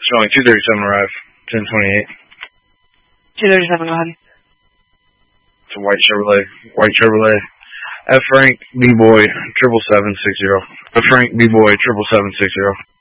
Showing 237 arrive, 1028. 237, go ahead. It's a white Chevrolet. F Frank B Boy 77760. F Frank B Boy 77760.